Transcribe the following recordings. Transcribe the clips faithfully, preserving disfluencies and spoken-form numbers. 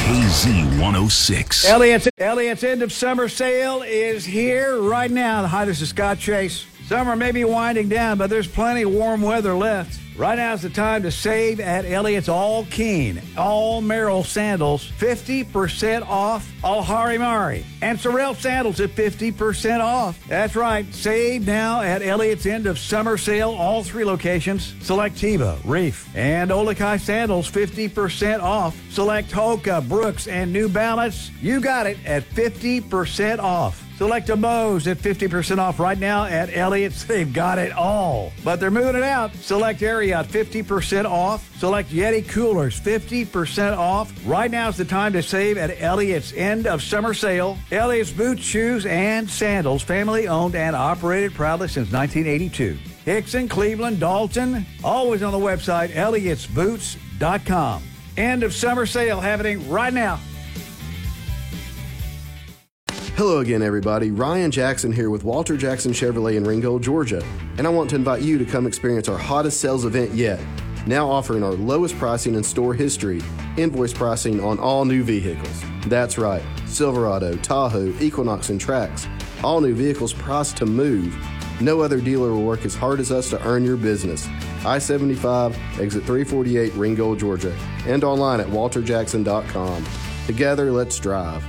K Z one oh six. Elliott's, Elliott's end of summer sale is here right now. Hi, this is Scott Chase. Summer may be winding down, but there's plenty of warm weather left. Right now is the time to save at Elliott's All Keen, All Merrill sandals, fifty percent off All Harimari. And Sorel sandals at fifty percent off. That's right, save now at Elliott's end of summer sale, all three locations. Select Teva, Reef, and Olakai sandals, fifty percent off. Select Hoka, Brooks, and New Balance. You got it at fifty percent off. Select a Bose at fifty percent off right now at Elliott's. They've got it all, but they're moving it out. Select Ariat, fifty percent off. Select Yeti coolers, fifty percent off. Right now is the time to save at Elliott's end of summer sale. Elliott's boots, shoes, and sandals, family owned and operated proudly since nineteen eighty-two. Hickson, Cleveland, Dalton, always on the website, Elliott's boots dot com. End of summer sale happening right now. Hello again, everybody. Ryan Jackson here with Walter Jackson Chevrolet in Ringgold, Georgia. And I want to invite you to come experience our hottest sales event yet. Now offering our lowest pricing in store history, invoice pricing on all new vehicles. That's right, Silverado, Tahoe, Equinox, and Trax. All new vehicles priced to move. No other dealer will work as hard as us to earn your business. I seventy-five, exit three forty-eight, Ringgold, Georgia. And online at walter jackson dot com. Together, let's drive.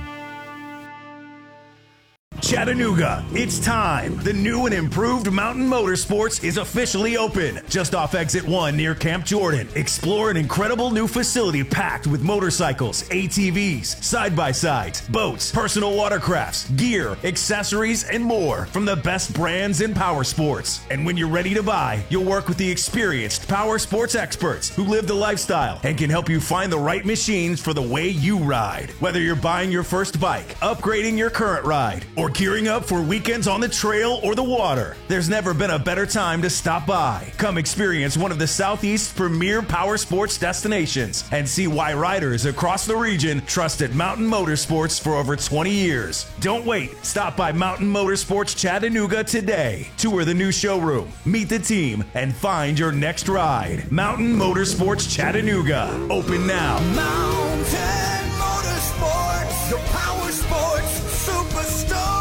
Chattanooga, it's time. The new and improved Mountain Motorsports is officially open. Just off exit one near Camp Jordan. Explore an incredible new facility packed with motorcycles, A T Vs, side-by-sides, boats, personal watercrafts, gear, accessories, and more from the best brands in power sports. And when you're ready to buy, you'll work with the experienced power sports experts who live the lifestyle and can help you find the right machines for the way you ride. Whether you're buying your first bike, upgrading your current ride, or gearing up for weekends on the trail or the water, there's never been a better time to stop by. Come experience one of the Southeast's premier power sports destinations and see why riders across the region trusted Mountain Motorsports for over twenty years. Don't wait. Stop by Mountain Motorsports Chattanooga today. Tour the new showroom, meet the team, and find your next ride. Mountain Motorsports Chattanooga. Open now. Mountain Motorsports, the power sports superstar.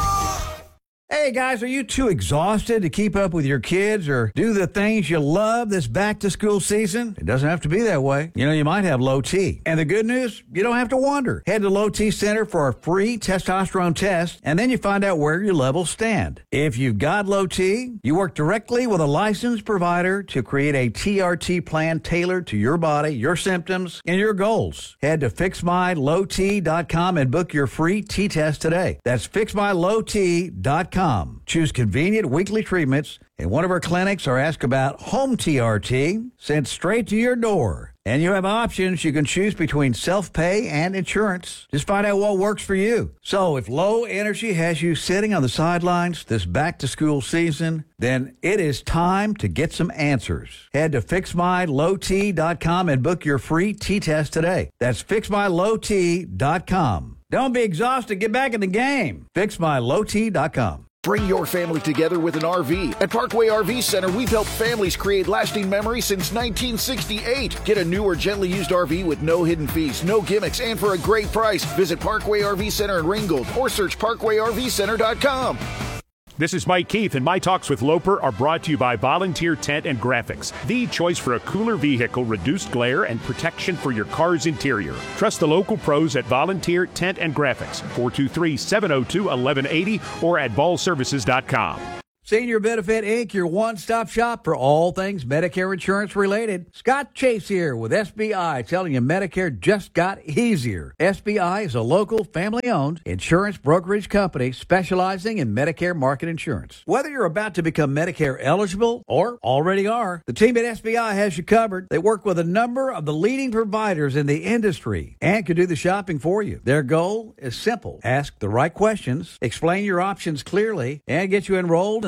Hey guys, are you too exhausted to keep up with your kids or do the things you love this back-to-school season? It doesn't have to be that way. You know, you might have low T. And the good news, you don't have to wonder. Head to Low T Center for a free testosterone test, and then you find out where your levels stand. If you've got low T, you work directly with a licensed provider to create a T R T plan tailored to your body, your symptoms, and your goals. Head to fix my low t dot com and book your free T-test today. That's fix my low t dot com. Choose convenient weekly treatments in one of our clinics or ask about home T R T sent straight to your door. And you have options. You can choose between self-pay and insurance. Just find out what works for you. So if low energy has you sitting on the sidelines this back-to-school season, then it is time to get some answers. Head to fix my low t dot com and book your free T-test today. That's fix my low t dot com. Don't be exhausted. Get back in the game. fix my low t dot com. Bring your family together with an R V. At Parkway R V Center, we've helped families create lasting memories since nineteen sixty-eight. Get a new or gently used R V with no hidden fees, no gimmicks, and for a great price. Visit Parkway R V Center in Ringgold or search parkway r v center dot com. This is Mike Keith, and my talks with Loper are brought to you by Volunteer Tent and Graphics, the choice for a cooler vehicle, reduced glare, and protection for your car's interior. Trust the local pros at Volunteer Tent and Graphics, four two three, seven oh two, one one eight oh or at ball services dot com. Senior Benefit Incorporated, your one-stop shop for all things Medicare insurance related. Scott Chase here with S B I, telling you Medicare just got easier. S B I is a local, family-owned insurance brokerage company specializing in Medicare market insurance. Whether you're about to become Medicare eligible or already are, the team at S B I has you covered. They work with a number of the leading providers in the industry and can do the shopping for you. Their goal is simple. Ask the right questions, explain your options clearly, and get you enrolled in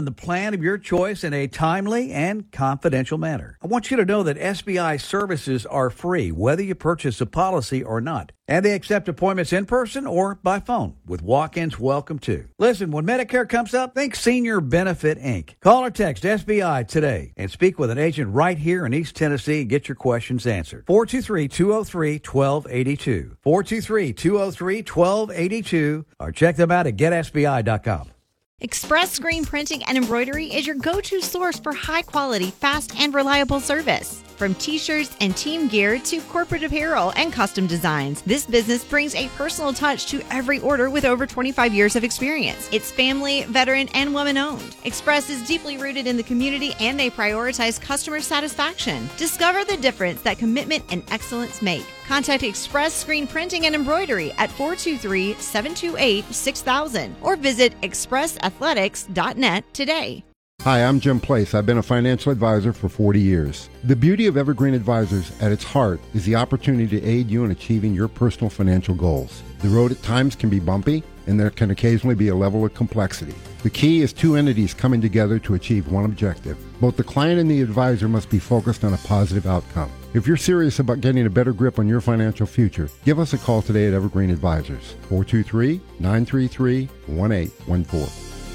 in the plan of your choice in a timely and confidential manner. I want you to know that S B I services are free, whether you purchase a policy or not. And they accept appointments in person or by phone, with walk-ins welcome too. Listen, when Medicare comes up, think Senior Benefit Incorporated. Call or text S B I today and speak with an agent right here in East Tennessee and get your questions answered. four two three, two oh three, one two eight two. four two three, two oh three, one two eight two. Or check them out at get S B I dot com. Express Screen Printing and Embroidery is your go-to source for high-quality, fast, and reliable service. From t-shirts and team gear to corporate apparel and custom designs, this business brings a personal touch to every order with over twenty-five years of experience. It's family, veteran, and woman-owned. Express is deeply rooted in the community, and they prioritize customer satisfaction. Discover the difference that commitment and excellence make. Contact Express Screen Printing and Embroidery at four two three, seven two eight, six thousand or visit express athletics dot net today. Hi, I'm Jim Place. I've been a financial advisor for forty years. The beauty of Evergreen Advisors at its heart is the opportunity to aid you in achieving your personal financial goals. The road at times can be bumpy, and there can occasionally be a level of complexity. The key is two entities coming together to achieve one objective. Both the client and the advisor must be focused on a positive outcome. If you're serious about getting a better grip on your financial future, give us a call today at Evergreen Advisors, four two three, nine three three, one eight one four.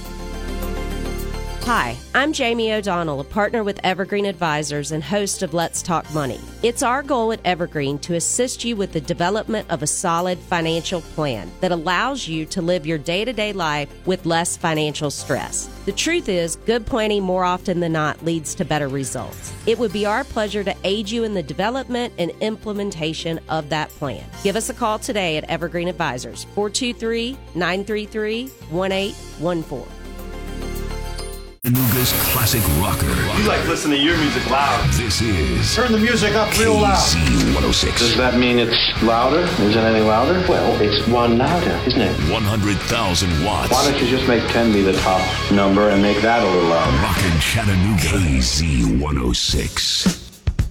Hi, I'm Jamie O'Donnell, a partner with Evergreen Advisors and host of Let's Talk Money. It's our goal at Evergreen to assist you with the development of a solid financial plan that allows you to live your day-to-day life with less financial stress. The truth is, good planning more often than not leads to better results. It would be our pleasure to aid you in the development and implementation of that plan. Give us a call today at Evergreen Advisors, four two three, nine three three, one eight one four. Chattanooga's classic rocker. You like listening to your music loud. This is... Turn the music up real loud. K Z one oh six. Does that mean it's louder? Is it any louder? Well, it's one louder, isn't it? one hundred thousand watts. Why don't you just make ten be the top number and make that a little louder? Rockin' Chattanooga. K Z one oh six.